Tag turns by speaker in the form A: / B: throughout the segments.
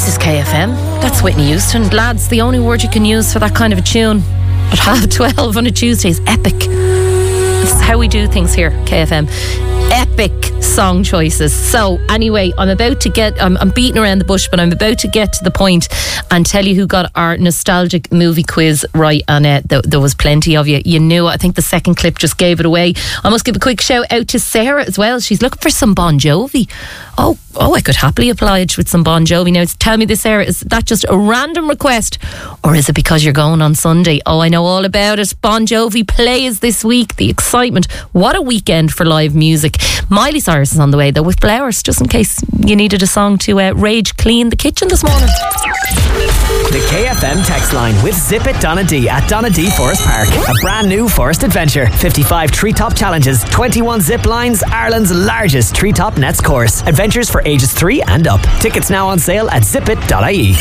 A: This is KFM. That's Whitney Houston. Lads, the only word you can use for that kind of a tune at 12:30 on a Tuesday is epic. This is how we do things here, KFM. Epic song choices. So anyway, I'm beating around the bush, but I'm about to get to the point and tell you who got our nostalgic movie quiz right. And there was plenty of you. You knew it. I think the second clip just gave it away. I must give a quick shout out to Sarah as well. She's looking for some Bon Jovi. Oh, I could happily oblige with some Bon Jovi. Now, tell me this, Sarah, is that just a random request, or is it because you're going on Sunday? Oh, I know all about it. Bon Jovi plays this week. The excitement. What a weekend for live music. Miley Cyrus is on the way, though, with Flowers, just in case you needed a song to rage clean the kitchen this morning.
B: The KFM text line with Zip It Donna D at Donna D Forest Park. A brand new forest adventure. 55 treetop challenges, 21 zip lines, Ireland's largest treetop nets course. Adventures for ages 3 and up. Tickets now on sale at zipit.ie.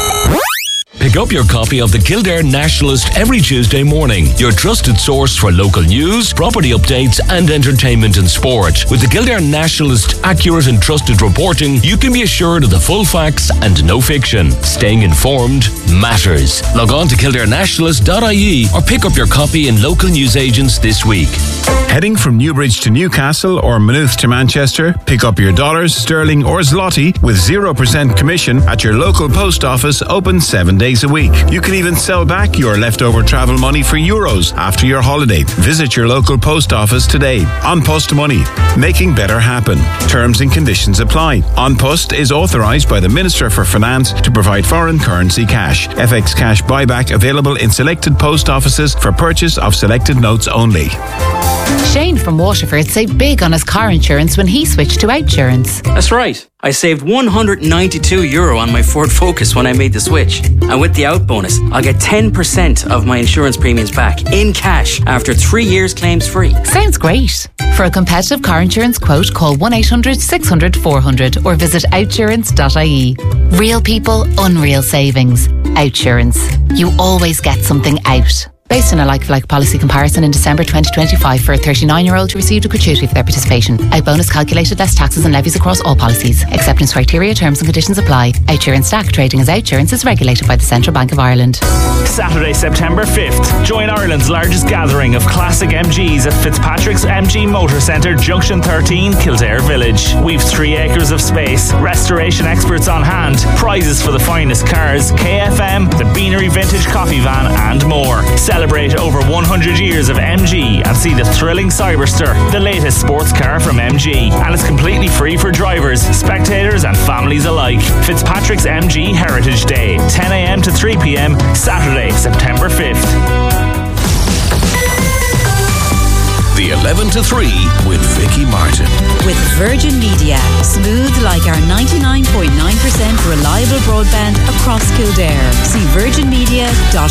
C: Pick up your copy of the Kildare Nationalist every Tuesday morning. Your trusted source for local news, property updates and entertainment and sport. With the Kildare Nationalist accurate and trusted reporting, you can be assured of the full facts and no fiction. Staying informed matters. Log on to kildarenationalist.ie or pick up your copy in local newsagents this week.
D: Heading from Newbridge to Newcastle or Maynooth to Manchester, pick up your dollars, sterling or zloty with 0% commission at your local post office, open 7 days a week. You can even sell back your leftover travel money for euros after your holiday. Visit your local post office today. An Post Money, making better happen. Terms and conditions apply. An Post is authorised by the Minister for Finance to provide foreign currency cash. FX cash buyback available in selected post offices for purchase of selected notes only.
E: Shane from Waterford saved big on his car insurance when he switched to Outsurance.
F: That's right. I saved €192 on my Ford Focus when I made the switch. And with the out bonus, I'll get 10% of my insurance premiums back in cash after 3 years claims free.
E: Sounds great. For a competitive car insurance quote, call 1-800-600-400 or visit outsurance.ie. Real people, unreal savings. Outsurance. You always get something out. Based on a like-for-like policy comparison in December 2025 for a 39-year-old who received a gratuity for their participation. Out bonus calculated less taxes and levies across all policies. Acceptance criteria, terms and conditions apply. Outsurance Stack trading as Outsurance is regulated by the Central Bank of Ireland.
G: Saturday, September 5th. Join Ireland's largest gathering of classic MGs at Fitzpatrick's MG Motor Centre, Junction 13, Kildare Village. We've 3 acres of space, restoration experts on hand, prizes for the finest cars, KFM, the Beanery Vintage Coffee Van and more. Celebrate over 100 years of MG and see the thrilling Cyberster, the latest sports car from MG. And it's completely free for drivers, spectators and families alike. Fitzpatrick's MG Heritage Day, 10 a.m. to 3 p.m, Saturday, September 5th.
C: The 11 to 3 with Vicky Martin.
H: With Virgin Media. Smooth like our 99.9% reliable broadband across Kildare. See virginmedia.ie.